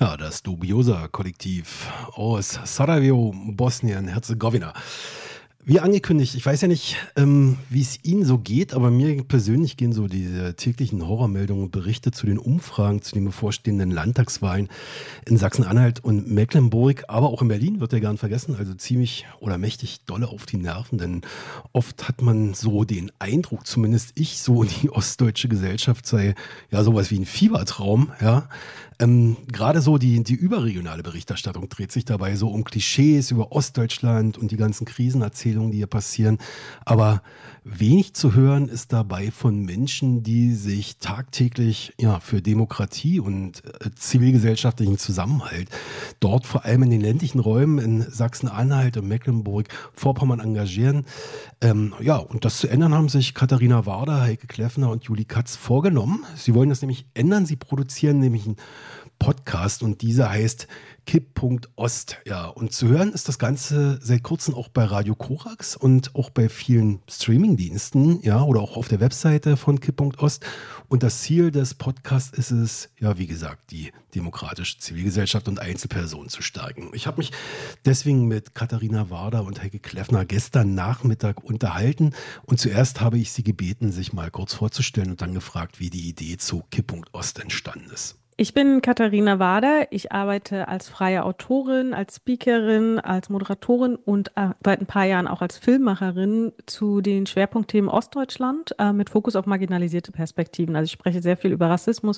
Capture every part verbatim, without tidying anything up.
Ja, das Dubiosa-Kollektiv aus Sarajevo, Bosnien-Herzegowina. Wie angekündigt, ich weiß ja nicht, ähm, wie es Ihnen so geht, aber mir persönlich gehen so diese täglichen Horrormeldungen und Berichte zu den Umfragen zu den bevorstehenden Landtagswahlen in Sachsen-Anhalt und Mecklenburg, aber auch in Berlin wird ja gern vergessen, also ziemlich oder mächtig dolle auf die Nerven, denn oft hat man so den Eindruck, zumindest ich, so die ostdeutsche Gesellschaft sei ja sowas wie ein Fiebertraum, ja. Ähm, gerade so die, die überregionale Berichterstattung dreht sich dabei so um Klischees über Ostdeutschland und die ganzen Krisenerzählungen, die hier passieren. Aber wenig zu hören ist dabei von Menschen, die sich tagtäglich ja, für Demokratie und äh, zivilgesellschaftlichen Zusammenhalt dort vor allem in den ländlichen Räumen in Sachsen-Anhalt und Mecklenburg-Vorpommern engagieren. Ähm, ja, und das zu ändern haben sich Katharina Warder, Heike Kleffner und Julie Katz vorgenommen. Sie wollen das nämlich ändern. Sie produzieren nämlich ein Podcast und dieser heißt Kipppunkt Ost. Ja, und zu hören ist das Ganze seit kurzem auch bei Radio Korax und auch bei vielen Streamingdiensten, ja, oder auch auf der Webseite von Kipppunkt Ost. Und das Ziel des Podcasts ist es, ja, wie gesagt, die demokratische Zivilgesellschaft und Einzelpersonen zu stärken. Ich habe mich deswegen mit Katharina Warder und Heike Kleffner gestern Nachmittag unterhalten und zuerst habe ich sie gebeten, sich mal kurz vorzustellen und dann gefragt, wie die Idee zu Kipppunkt Ost entstanden ist. Ich bin Katharina Wader. Ich arbeite als freie Autorin, als Speakerin, als Moderatorin und äh, seit ein paar Jahren auch als Filmemacherin zu den Schwerpunktthemen Ostdeutschland äh, mit Fokus auf marginalisierte Perspektiven. Also ich spreche sehr viel über Rassismus,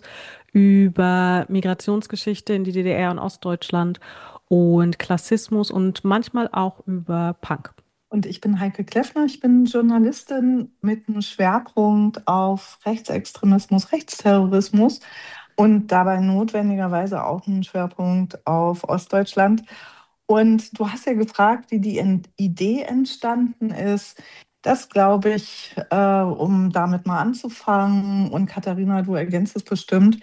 über Migrationsgeschichte in die D D R und Ostdeutschland und Klassismus und manchmal auch über Punk. Und ich bin Heike Kleffner, ich bin Journalistin mit einem Schwerpunkt auf Rechtsextremismus, Rechtsterrorismus und dabei notwendigerweise auch einen Schwerpunkt auf Ostdeutschland. Und du hast ja gefragt, wie die Ent- Idee entstanden ist. Das glaube ich, äh, um damit mal anzufangen. Und Katharina, du ergänzt es bestimmt.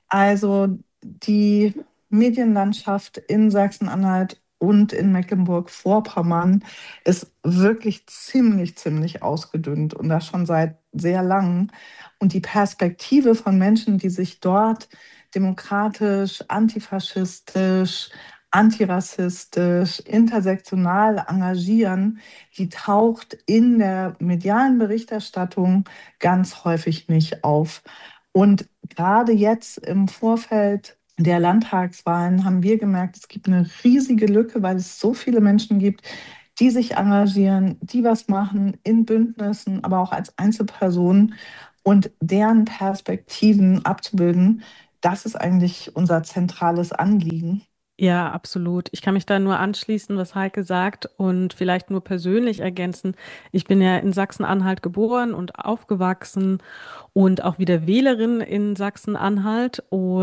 Also die Medienlandschaft in Sachsen-Anhalt und in Mecklenburg-Vorpommern ist wirklich ziemlich, ziemlich ausgedünnt und das schon seit sehr langem. Und die Perspektive von Menschen, die sich dort demokratisch, antifaschistisch, antirassistisch, intersektional engagieren, die taucht in der medialen Berichterstattung ganz häufig nicht auf. Und gerade jetzt im Vorfeld der Landtagswahlen haben wir gemerkt, es gibt eine riesige Lücke, weil es so viele Menschen gibt, die sich engagieren, die was machen in Bündnissen, aber auch als Einzelpersonen und deren Perspektiven abzubilden. Das ist eigentlich unser zentrales Anliegen. Ja, absolut. Ich kann mich da nur anschließen, was Heike sagt und vielleicht nur persönlich ergänzen. Ich bin ja in Sachsen-Anhalt geboren und aufgewachsen und auch wieder Wählerin in Sachsen-Anhalt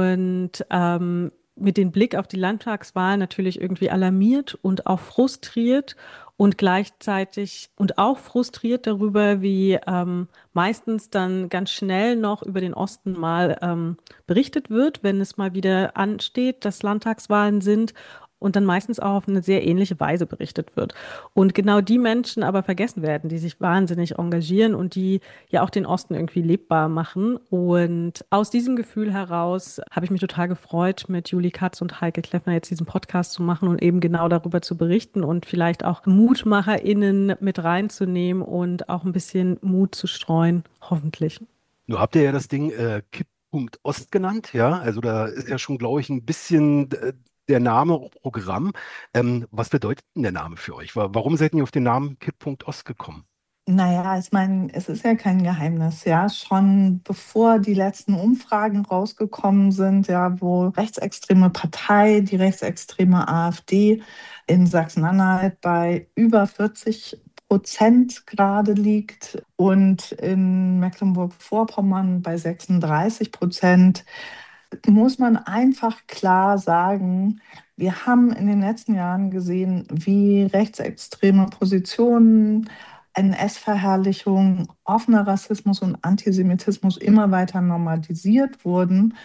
und ähm, mit dem Blick auf die Landtagswahl natürlich irgendwie alarmiert und auch frustriert und gleichzeitig und auch frustriert darüber, wie ähm, meistens dann ganz schnell noch über den Osten mal ähm, berichtet wird, wenn es mal wieder ansteht, dass Landtagswahlen sind und dann meistens auch auf eine sehr ähnliche Weise berichtet wird. Und genau die Menschen aber vergessen werden, die sich wahnsinnig engagieren und die ja auch den Osten irgendwie lebbar machen. Und aus diesem Gefühl heraus habe ich mich total gefreut, mit Julie Katz und Heike Kleffner jetzt diesen Podcast zu machen und eben genau darüber zu berichten und vielleicht auch MutmacherInnen mit reinzunehmen und auch ein bisschen Mut zu streuen, hoffentlich. Nur habt ihr ja das Ding äh, Kipppunkt Ost genannt, ja? Also da ist ja schon, glaube ich, ein bisschen äh, der Name auch Programm. Ähm, was bedeutet denn der Name für euch? Wa- Warum seid ihr auf den Namen Kipppunkt Ost gekommen? Naja, ich meine, es ist ja kein Geheimnis, ja. Schon bevor die letzten Umfragen rausgekommen sind, ja, wo rechtsextreme Partei, die rechtsextreme AfD in Sachsen-Anhalt bei über vierzig Prozent gerade liegt und in Mecklenburg-Vorpommern bei sechsunddreißig Prozent, muss man einfach klar sagen, wir haben in den letzten Jahren gesehen, wie rechtsextreme Positionen, N S-Verherrlichung, offener Rassismus und Antisemitismus immer weiter normalisiert wurden.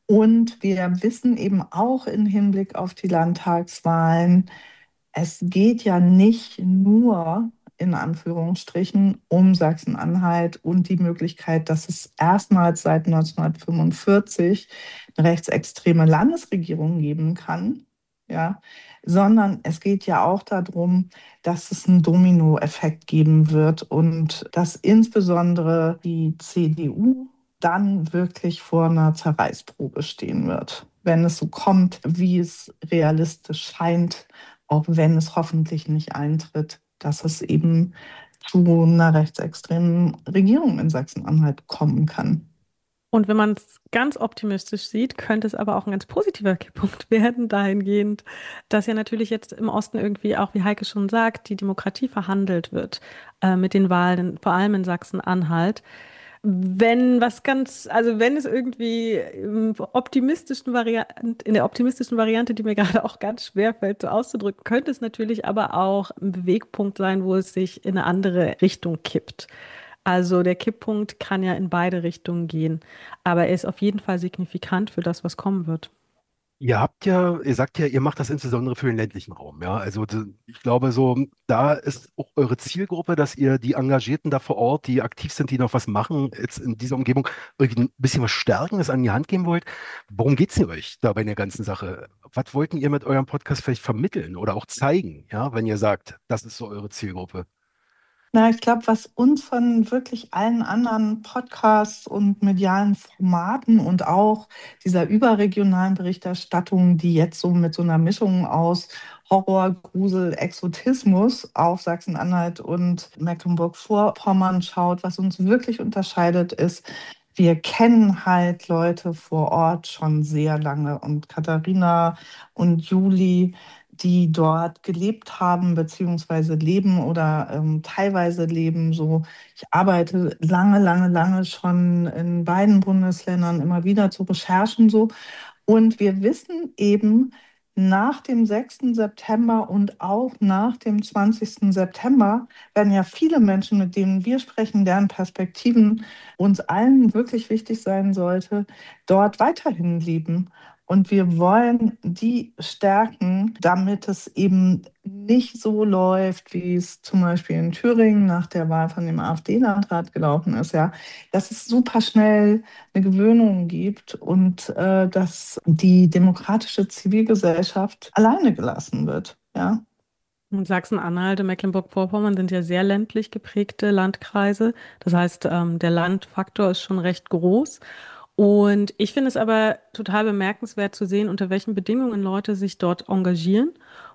Und wir wissen eben auch im Hinblick auf die Landtagswahlen, es geht ja nicht nur in Anführungsstrichen um Sachsen-Anhalt und die Möglichkeit, dass es erstmals seit neunzehnhundertfünfundvierzig eine rechtsextreme Landesregierung geben kann, ja, sondern es geht ja auch darum, dass es einen Dominoeffekt geben wird und dass insbesondere die C D U dann wirklich vor einer Zerreißprobe stehen wird, wenn es so kommt, wie es realistisch scheint, auch wenn es hoffentlich nicht eintritt, dass es eben zu einer rechtsextremen Regierung in Sachsen-Anhalt kommen kann. Und wenn man es ganz optimistisch sieht, könnte es aber auch ein ganz positiver Kipppunkt werden, dahingehend, dass ja natürlich jetzt im Osten irgendwie auch, wie Heike schon sagt, die Demokratie verhandelt wird äh, mit den Wahlen, vor allem in Sachsen-Anhalt. Wenn was ganz, also wenn es irgendwie im optimistischen Variant, in der optimistischen Variante, die mir gerade auch ganz schwer fällt, so auszudrücken, könnte es natürlich aber auch ein Bewegpunkt sein, wo es sich in eine andere Richtung kippt. Also der Kipppunkt kann ja in beide Richtungen gehen, aber er ist auf jeden Fall signifikant für das, was kommen wird. Ihr habt ja, ihr sagt ja, ihr macht das insbesondere für den ländlichen Raum, ja. Also d- ich glaube so, da ist auch eure Zielgruppe, dass ihr die Engagierten da vor Ort, die aktiv sind, die noch was machen, jetzt in dieser Umgebung, irgendwie ein bisschen was Stärkendes an die Hand geben wollt. Worum geht es denn euch da bei der ganzen Sache? Was wollten ihr mit eurem Podcast vielleicht vermitteln oder auch zeigen, ja, wenn ihr sagt, das ist so eure Zielgruppe? Na, ich glaube, was uns von wirklich allen anderen Podcasts und medialen Formaten und auch dieser überregionalen Berichterstattung, die jetzt so mit so einer Mischung aus Horror, Grusel, Exotismus auf Sachsen-Anhalt und Mecklenburg-Vorpommern schaut, was uns wirklich unterscheidet, ist, wir kennen halt Leute vor Ort schon sehr lange und Katharina und Juli, die dort gelebt haben, beziehungsweise leben oder ähm, teilweise leben. So, ich arbeite lange, lange, lange schon in beiden Bundesländern immer wieder zu Recherchen so. Und wir wissen eben, nach dem sechsten September und auch nach dem zwanzigsten September werden ja viele Menschen, mit denen wir sprechen, deren Perspektiven uns allen wirklich wichtig sein sollte, dort weiterhin leben. Und wir wollen die stärken, damit es eben nicht so läuft, wie es zum Beispiel in Thüringen nach der Wahl von dem AfD-Landrat gelaufen ist, ja, dass es super schnell eine Gewöhnung gibt und äh, dass die demokratische Zivilgesellschaft alleine gelassen wird, ja. Und Sachsen-Anhalt und Mecklenburg-Vorpommern sind ja sehr ländlich geprägte Landkreise. Das heißt, ähm, der Landfaktor ist schon recht groß. Und ich finde es aber total bemerkenswert zu sehen, unter welchen Bedingungen Leute sich dort engagieren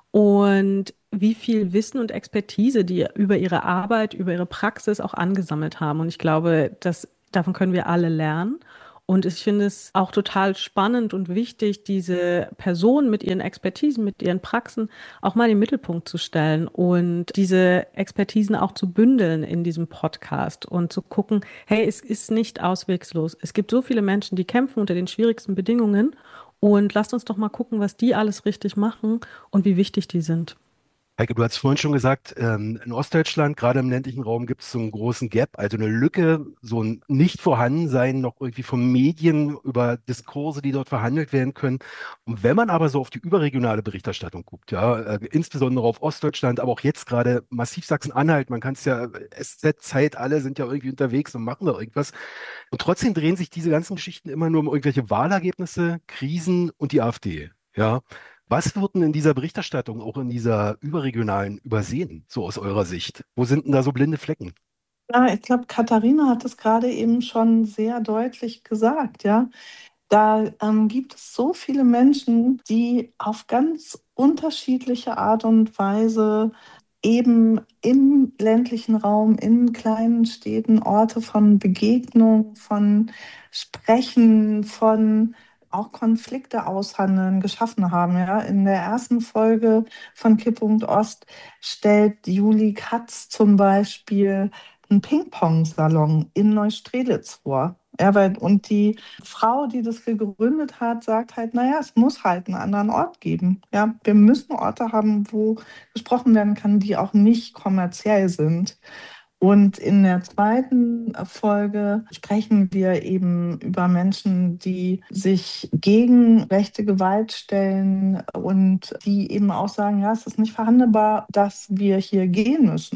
und wie viel Wissen und Expertise die über ihre Arbeit, über ihre Praxis auch angesammelt haben. Und ich glaube, das, davon können wir alle lernen. Und ich finde es auch total spannend und wichtig, diese Personen mit ihren Expertisen, mit ihren Praxen auch mal in den Mittelpunkt zu stellen und diese Expertisen auch zu bündeln in diesem Podcast und zu gucken, hey, es ist nicht auswegslos. Es gibt so viele Menschen, die kämpfen unter den schwierigsten Bedingungen und lasst uns doch mal gucken, was die alles richtig machen und wie wichtig die sind. Heike, du hast vorhin schon gesagt, ähm, in Ostdeutschland, gerade im ländlichen Raum, gibt es so einen großen Gap, also eine Lücke, so ein Nicht-Vorhandensein noch irgendwie von Medien über Diskurse, die dort verhandelt werden können. Und wenn man aber so auf die überregionale Berichterstattung guckt, ja, äh, insbesondere auf Ostdeutschland, aber auch jetzt gerade massiv Sachsen-Anhalt, man kann es ja, S Z-Zeit, alle sind ja irgendwie unterwegs und machen da irgendwas. Und trotzdem drehen sich diese ganzen Geschichten immer nur um irgendwelche Wahlergebnisse, Krisen und die AfD. Ja. Was wird denn in dieser Berichterstattung, auch in dieser überregionalen, übersehen, so aus eurer Sicht? Wo sind denn da so blinde Flecken? Ja, ich glaube, Katharina hat es gerade eben schon sehr deutlich gesagt, ja. Da ähm, gibt es so viele Menschen, die auf ganz unterschiedliche Art und Weise eben im ländlichen Raum, in kleinen Städten Orte von Begegnung, von Sprechen, von auch Konflikte aushandeln geschaffen haben. Ja. In der ersten Folge von Kipppunkt Ost stellt Julie Katz zum Beispiel einen Ping-Pong-Salon in Neustrelitz vor. Ja, weil, und die Frau, die das gegründet hat, sagt halt, naja, es muss halt einen anderen Ort geben. Ja, wir müssen Orte haben, wo gesprochen werden kann, die auch nicht kommerziell sind. Und in der zweiten Folge sprechen wir eben über Menschen, die sich gegen rechte Gewalt stellen und die eben auch sagen, ja, es ist nicht verhandelbar, dass wir hier gehen müssen.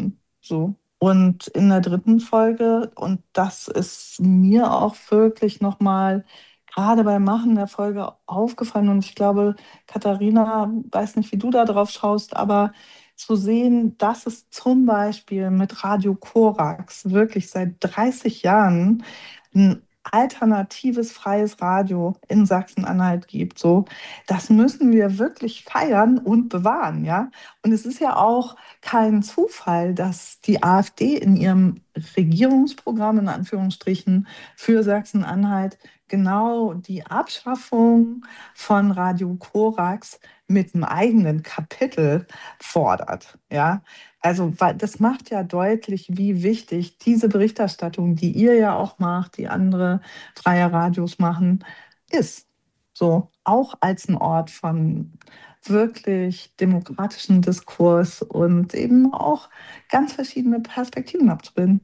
So. Und in der dritten Folge, und das ist mir auch wirklich nochmal gerade beim Machen der Folge aufgefallen, und ich glaube, Katharina, weiß nicht, wie du da drauf schaust, aber zu sehen, dass es zum Beispiel mit Radio Korax wirklich seit dreißig Jahren ein alternatives freies Radio in Sachsen-Anhalt gibt, so, das müssen wir wirklich feiern und bewahren, ja. Und es ist ja auch kein Zufall, dass die AfD in ihrem Regierungsprogramm in Anführungsstrichen für Sachsen-Anhalt genau die Abschaffung von Radio Korax mit einem eigenen Kapitel fordert. Ja, also weil das macht ja deutlich, wie wichtig diese Berichterstattung, die ihr ja auch macht, die andere freie Radios machen, ist. So, auch als ein Ort von wirklich demokratischen Diskurs und eben auch ganz verschiedene Perspektiven abzubilden.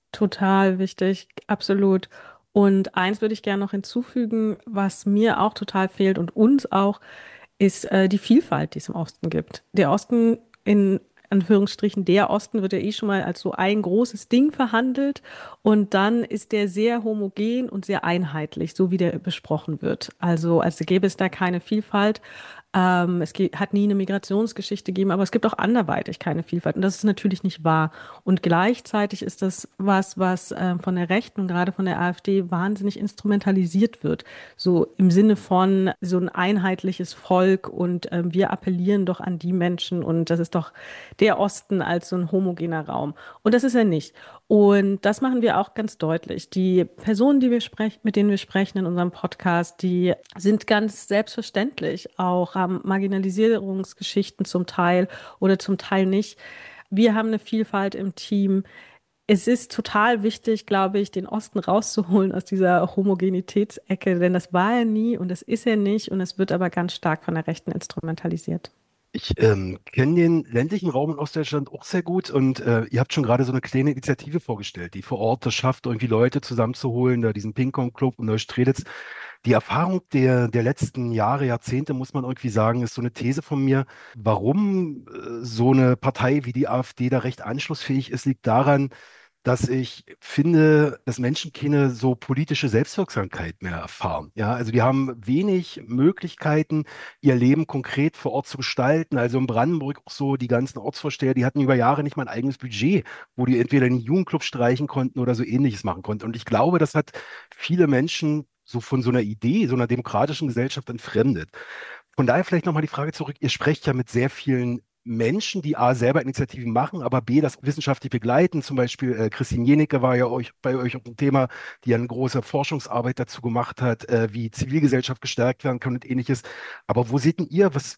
Total wichtig, absolut. Und eins würde ich gerne noch hinzufügen, was mir auch total fehlt und uns auch, ist äh, die Vielfalt, die es im Osten gibt. Der Osten, in Anführungsstrichen, der Osten wird ja eh schon mal als so ein großes Ding verhandelt und dann ist der sehr homogen und sehr einheitlich, so wie der besprochen wird. Also als gäbe es da keine Vielfalt. Ähm, es ge- hat nie eine Migrationsgeschichte gegeben, aber es gibt auch anderweitig keine Vielfalt. Und das ist natürlich nicht wahr. Und gleichzeitig ist das was, was äh, von der Rechten und gerade von der AfD wahnsinnig instrumentalisiert wird. So im Sinne von so ein einheitliches Volk und ähm, wir appellieren doch an die Menschen und das ist doch der Osten als so ein homogener Raum. Und das ist er nicht. Und das machen wir auch ganz deutlich. Die Personen, die wir sprechen, mit denen wir sprechen in unserem Podcast, die sind ganz selbstverständlich auch, haben Marginalisierungsgeschichten zum Teil oder zum Teil nicht. Wir haben eine Vielfalt im Team. Es ist total wichtig, glaube ich, den Osten rauszuholen aus dieser Homogenitätsecke, denn das war er nie und das ist er nicht und es wird aber ganz stark von der Rechten instrumentalisiert. Ich ähm, kenne den ländlichen Raum in Ostdeutschland auch sehr gut und äh, ihr habt schon gerade so eine kleine Initiative vorgestellt, die vor Ort das schafft, irgendwie Leute zusammenzuholen, da diesen Ping-Pong-Club in Neustrelitz. Die Erfahrung der, der letzten Jahre, Jahrzehnte, muss man irgendwie sagen, ist so eine These von mir. Warum äh, so eine Partei wie die AfD da recht anschlussfähig ist, liegt daran, dass ich finde, dass Menschen keine so politische Selbstwirksamkeit mehr erfahren. Ja, also die haben wenig Möglichkeiten, ihr Leben konkret vor Ort zu gestalten. Also in Brandenburg auch so die ganzen Ortsvorsteher, die hatten über Jahre nicht mal ein eigenes Budget, wo die entweder einen Jugendclub streichen konnten oder so Ähnliches machen konnten. Und ich glaube, das hat viele Menschen so von so einer Idee, so einer demokratischen Gesellschaft entfremdet. Von daher vielleicht nochmal die Frage zurück. Ihr sprecht ja mit sehr vielen Menschen, die A, selber Initiativen machen, aber B, das wissenschaftlich begleiten. Zum Beispiel äh, Christine Jenecke war ja euch, bei euch auch ein Thema, die ja eine große Forschungsarbeit dazu gemacht hat, äh, wie Zivilgesellschaft gestärkt werden kann und ähnliches. Aber wo seht denn ihr, was,